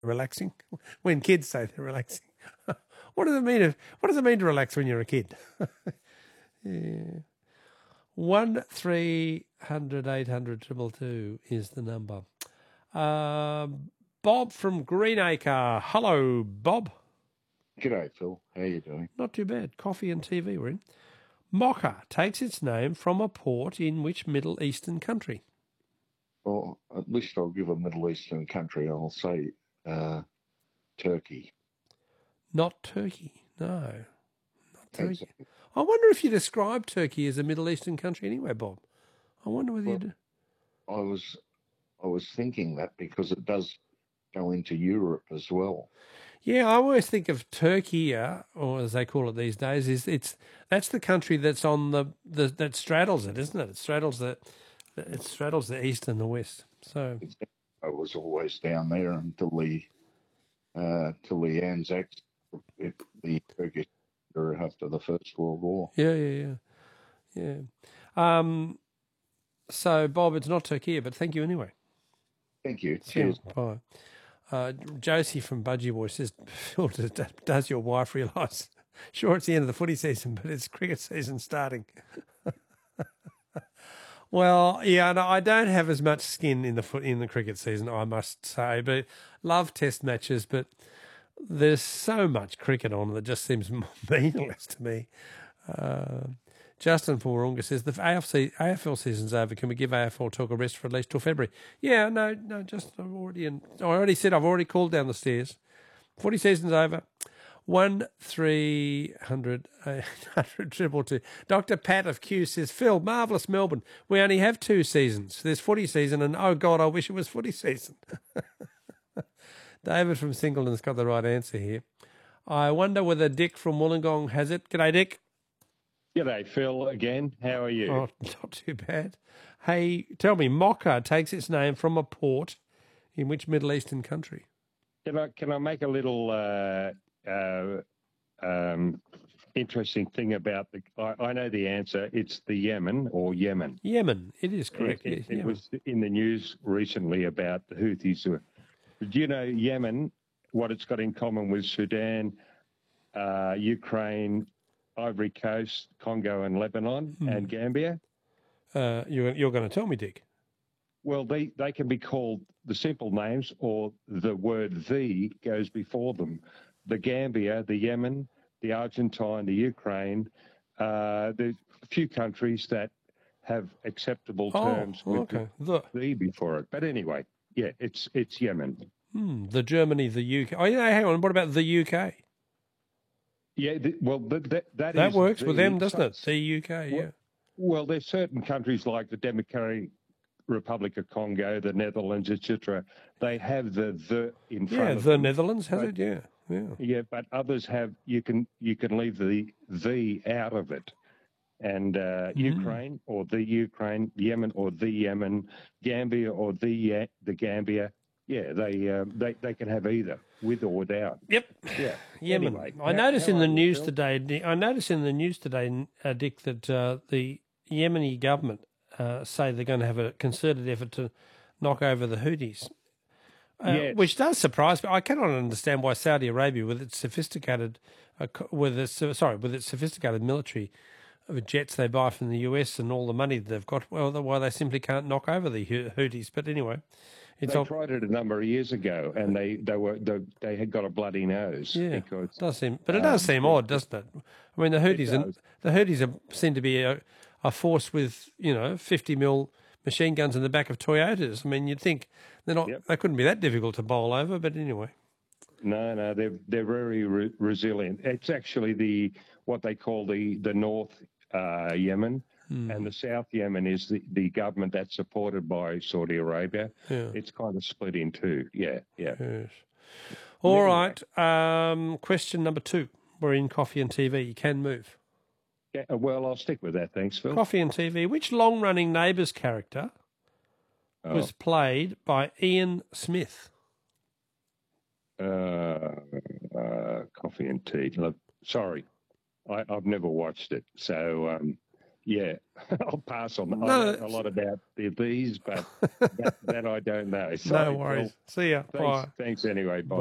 relaxing. When kids say they're relaxing, what does it mean? What does it mean to relax when you're a kid? Yeah. 1-300-800-222 is the number. Bob from Greenacre. Hello, Bob. G'day, Phil. How you doing? Not too bad. Coffee and TV we're in. Mocha takes its name from a port in which Middle Eastern country? Well, at least I'll give a Middle Eastern country. I'll say Turkey. Not Turkey. No, not Turkey. Exactly. I wonder if you describe Turkey as a Middle Eastern country anyway, Bob. I wonder whether you do. I was thinking that because it does go into Europe as well. Yeah, I always think of Turkey, or as they call it these days, that's the country that's on that straddles it, isn't it? It straddles the east and the west. So I was always down there until the Anzacs, the Turkish after the First World War. Yeah. So Bob, it's not Turkey, but thank you anyway. Thank you. Cheers. Bye. Josie from Budgie Boy says, Phil, does your wife realise? Sure, it's the end of the footy season, but it's cricket season starting. Well, yeah, no, I don't have as much skin in the cricket season, I must say, but love test matches, but there's so much cricket on that just seems meaningless to me. Justin from Warunga says, the AFL season's over. Can we give AFL talk a rest for at least till February? Yeah, no, just I already said I've already called down the stairs. Footy season's over. 1-300-800-222. Dr. Pat of Q says, Phil, marvellous Melbourne. We only have 2 seasons. There's footy season and, oh, God, I wish it was footy season. David from Singleton's got the right answer here. I wonder whether Dick from Wollongong has it. G'day, Dick. G'day, Phil, again. How are you? Oh, not too bad. Hey, tell me, Mocha takes its name from a port in which Middle Eastern country? Can I make a little interesting thing about I know the answer. It's the Yemen or Yemen. Yemen, it is correct. It was in the news recently about the Houthis. Do you know Yemen, what it's got in common with Sudan, Ukraine, Ivory Coast, Congo and Lebanon and Gambia? You're going to tell me, Dick. Well, they can be called the simple names or the word "the" goes before them. The Gambia, the Yemen, the Argentine, the Ukraine. There's a few countries that have acceptable terms with the before it. But anyway, yeah, it's Yemen. The Germany, the UK. Oh, yeah, hang on. What about the UK? Yeah, that works with them, doesn't it? The UK, yeah. Well, there's certain countries like the Democratic Republic of Congo, the Netherlands, etc. They have the in front of the them. Netherlands has it, yeah. Yeah, but others have, you can leave the out of it. And Ukraine or the Ukraine, Yemen or the Yemen, Gambia or the Gambia. Yeah, they can have either, with or without. Yep. Yeah. Yemen. Anyway, I noticed in the news today, Dick, that the Yemeni government say they're going to have a concerted effort to knock over the Houthis, which does surprise me. I cannot understand why Saudi Arabia, with its sophisticated military jets they buy from the US and all the money that they've got, why they simply can't knock over the Houthis. But anyway, they tried it a number of years ago, and they had got a bloody nose. Yeah, because, it does seem odd, doesn't it? I mean, the Houthis seem to be a force with 50 mil machine guns in the back of Toyotas. I mean, you'd think they're not. Yep. They couldn't be that difficult to bowl over, but anyway. No, they're very resilient. It's actually what they call the North Yemen. And the South Yemen is the government that's supported by Saudi Arabia. Yeah. It's kind of split in two. Yeah. Yes. All right. Question number 2. We're in Coffee and TV. You can move. Yeah, well, I'll stick with that. Thanks, Phil. Coffee and TV. Which long-running Neighbours character was played by Ian Smith? Coffee and tea. Sorry, I've never watched it, so Yeah, I'll pass on that. No, I know a lot about these, but that I don't know. So, no worries. See ya. Thanks, Bye. thanks anyway. Bye.